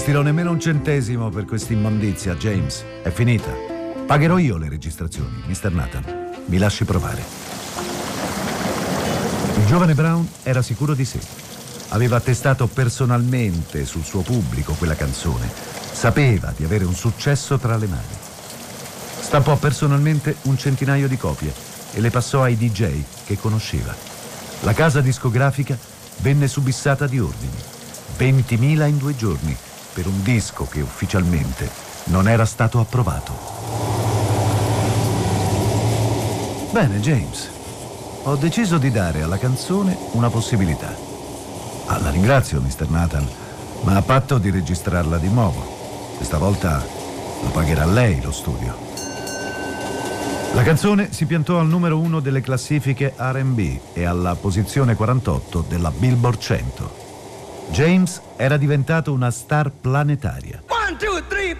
investirò nemmeno un centesimo per questa immondizia, James. È finita. Pagherò io le registrazioni, Mr. Nathan. Mi lasci provare. Il giovane Brown era sicuro di sé. Aveva attestato personalmente sul suo pubblico quella canzone. Sapeva di avere un successo tra le mani. Stampò personalmente un centinaio di copie e le passò ai DJ che conosceva. La casa discografica venne subissata di ordini. 20.000 in 2 giorni per un disco che ufficialmente non era stato approvato. Bene, James. Ho deciso di dare alla canzone una possibilità. La ringrazio, Mr. Nathan, ma a patto di registrarla di nuovo. Questa volta lo pagherà lei lo studio. La canzone si piantò al numero 1 delle classifiche R&B e alla posizione 48 della Billboard 100. James era diventato una star planetaria. 1, 2, 3